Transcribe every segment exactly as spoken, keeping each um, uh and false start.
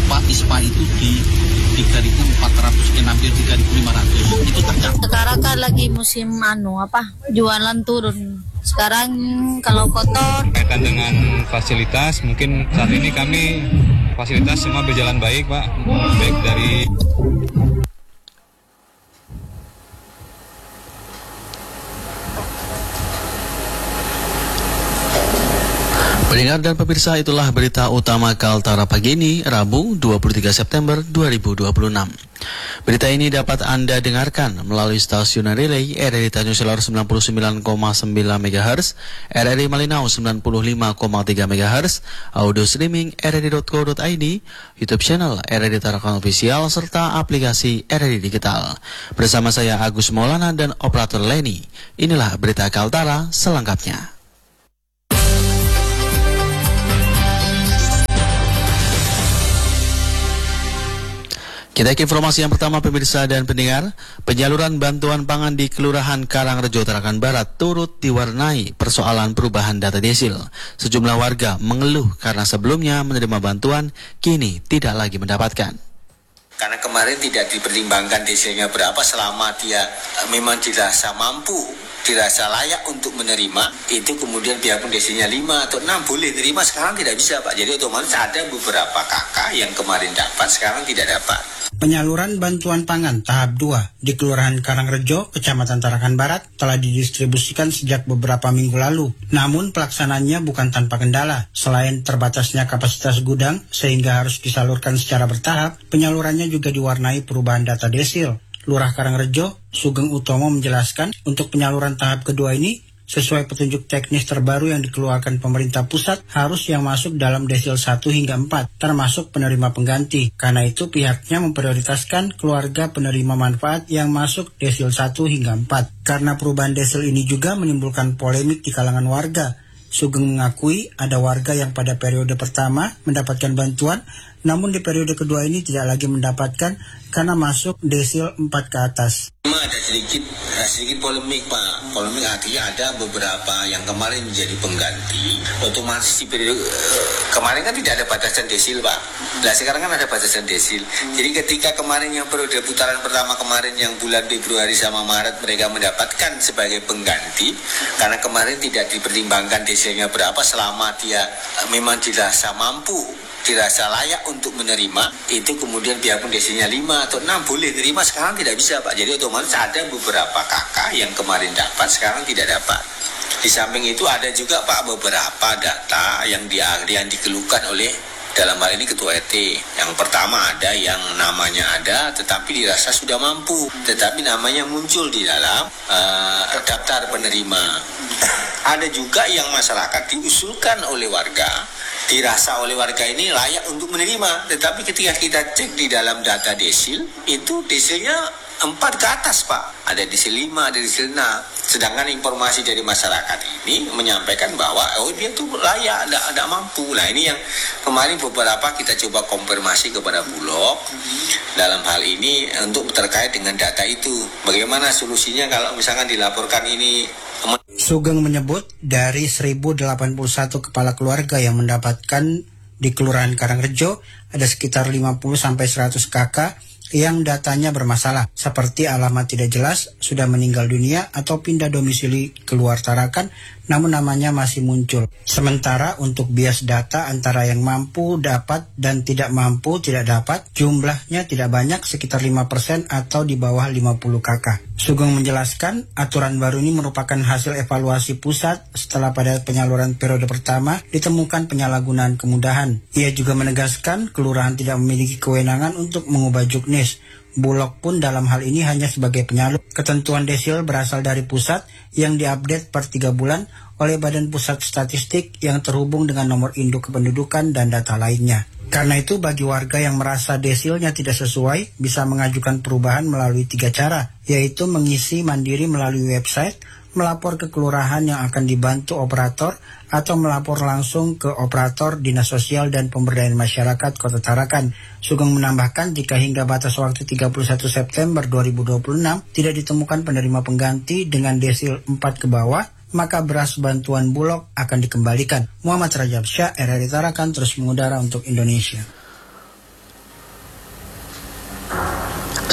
ISPA ISPA itu di tiga ribu empat ratus sekian, hampir tiga ribu lima ratus. Itu tercatat. Sekarang kan lagi musim anu apa? Jualan turun. Sekarang kalau kotor. Kaitan dengan fasilitas, mungkin saat ini kami fasilitas semua berjalan baik, Pak. Baik dari Pendengar dan pemirsa, itulah berita utama Kaltara pagi ini, Rabu dua puluh tiga September dua ribu dua puluh enam. Berita ini dapat Anda dengarkan melalui stasiun relay R R I Tanjung Selor sembilan puluh sembilan koma sembilan megahertz, R R I Malinau sembilan puluh lima koma tiga megahertz, audio streaming r r i dot co dot i d, YouTube channel R R I Tarakan Official, serta aplikasi R R I Digital. Bersama saya Agus Maulana dan operator Leni. Inilah berita Kaltara selengkapnya. Kita ke informasi yang pertama, pemirsa dan pendengar. Penyaluran bantuan pangan di Kelurahan Karangrejo, Tarakan Barat turut diwarnai persoalan perubahan data desil. Sejumlah warga mengeluh karena sebelumnya menerima bantuan, kini tidak lagi mendapatkan. Karena kemarin tidak dipertimbangkan desilnya berapa, selama dia memang dirasa mampu, dirasa layak untuk menerima, itu kemudian biarpun desilnya lima atau enam boleh terima, sekarang tidak bisa, Pak. Jadi otomatis ada beberapa kakak yang kemarin dapat, sekarang tidak dapat. Penyaluran bantuan pangan tahap dua di Kelurahan Karangrejo, Kecamatan Tarakan Barat telah didistribusikan sejak beberapa minggu lalu. Namun pelaksanaannya bukan tanpa kendala. Selain terbatasnya kapasitas gudang sehingga harus disalurkan secara bertahap, penyalurannya juga diwarnai perubahan data desil. Lurah Karangrejo, Sugeng Utomo menjelaskan untuk penyaluran tahap kedua ini sesuai petunjuk teknis terbaru yang dikeluarkan pemerintah pusat, harus yang masuk dalam desil satu hingga empat, termasuk penerima pengganti. Karena itu pihaknya memprioritaskan keluarga penerima manfaat yang masuk desil satu hingga empat. Karena perubahan desil ini juga menimbulkan polemik di kalangan warga. Sugeng mengakui ada warga yang pada periode pertama mendapatkan bantuan, namun di periode kedua ini tidak lagi mendapatkan karena masuk desil empat ke atas. Memang ada sedikit sedikit polemik, Pak. Polemik artinya ada beberapa yang kemarin menjadi pengganti. Otomatis di periode uh, kemarin kan tidak ada batasan desil, Pak. Nah sekarang kan ada batasan desil. Jadi ketika kemarin yang periode putaran pertama kemarin yang bulan Februari sama Maret mereka mendapatkan sebagai pengganti, karena kemarin tidak dipertimbangkan desilnya berapa, selama dia uh, memang dirasa mampu, dirasa layak untuk menerima, itu kemudian biarpun desilnya lima atau enam boleh terima, sekarang tidak bisa, Pak. Jadi otomatis ada beberapa kakak yang kemarin dapat, sekarang tidak dapat. Di samping itu ada juga, Pak, beberapa data yang, di, yang dikeluhkan oleh dalam hal ini Ketua R T. Yang pertama ada yang namanya ada tetapi dirasa sudah mampu, tetapi namanya muncul di dalam uh, daftar penerima. Ada juga yang masyarakat diusulkan oleh warga, dirasa oleh warga ini layak untuk menerima, tetapi ketika kita cek di dalam data desil, itu desilnya empat ke atas, Pak. Ada desil lima, ada desil enam. Sedangkan informasi dari masyarakat ini menyampaikan bahwa oh dia tuh layak, ada ada mampu. Nah ini yang kemarin beberapa kita coba konfirmasi kepada Bulog dalam hal ini untuk terkait dengan data itu. Bagaimana solusinya kalau misalkan dilaporkan ini? Sugeng menyebut dari seribu delapan puluh satu kepala keluarga yang mendapatkan di Kelurahan Karangrejo, ada sekitar lima puluh sampai seratus kakak yang datanya bermasalah, seperti alamat tidak jelas, sudah meninggal dunia, atau pindah domisili keluar Tarakan, namun namanya masih muncul. Sementara untuk bias data antara yang mampu dapat dan tidak mampu tidak dapat, jumlahnya tidak banyak, sekitar lima persen atau di bawah lima puluh kakak. Sugeng menjelaskan, aturan baru ini merupakan hasil evaluasi pusat setelah pada penyaluran periode pertama ditemukan penyalahgunaan kemudahan. Ia juga menegaskan, kelurahan tidak memiliki kewenangan untuk mengubah juknis. Bulog pun dalam hal ini hanya sebagai penyalur. Ketentuan desil berasal dari pusat yang diupdate per tiga bulan oleh Badan Pusat Statistik yang terhubung dengan nomor induk kependudukan dan data lainnya. Karena itu bagi warga yang merasa desilnya tidak sesuai bisa mengajukan perubahan melalui tiga cara, yaitu mengisi mandiri melalui website, melapor ke kelurahan yang akan dibantu operator, atau melapor langsung ke operator Dinas Sosial dan Pemberdayaan Masyarakat Kota Tarakan. Sugeng menambahkan jika hingga batas waktu tiga puluh satu September dua ribu dua puluh enam tidak ditemukan penerima pengganti dengan desil empat ke bawah, maka beras bantuan Bulog akan dikembalikan. Muhammad Rajab Syah, R R I Tarakan, terus mengudara untuk Indonesia.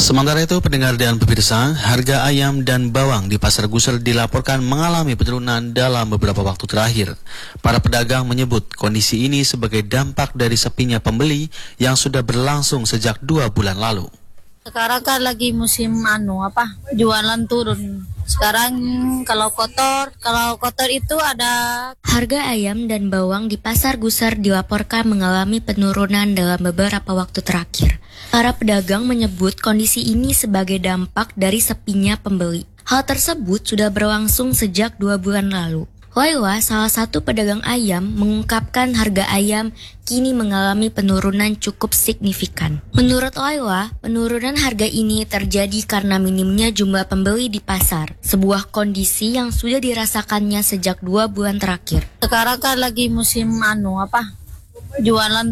Sementara itu, pendengar dan pemirsa, harga ayam dan bawang di Pasar Gusar dilaporkan mengalami penurunan dalam beberapa waktu terakhir. Para pedagang menyebut kondisi ini sebagai dampak dari sepinya pembeli yang sudah berlangsung sejak dua bulan lalu. Sekarang kan lagi musim anu apa jualan turun. Sekarang kalau kotor, kalau kotor itu ada. Harga ayam dan bawang di Pasar Gusar dilaporkan mengalami penurunan dalam beberapa waktu terakhir. Para pedagang menyebut kondisi ini sebagai dampak dari sepinya pembeli. Hal tersebut sudah berlangsung sejak dua bulan lalu. Laila, salah satu pedagang ayam, mengungkapkan harga ayam kini mengalami penurunan cukup signifikan. Menurut Laila, penurunan harga ini terjadi karena minimnya jumlah pembeli di pasar, sebuah kondisi yang sudah dirasakannya sejak dua bulan terakhir. Sekarang kan lagi musim anu apa jualan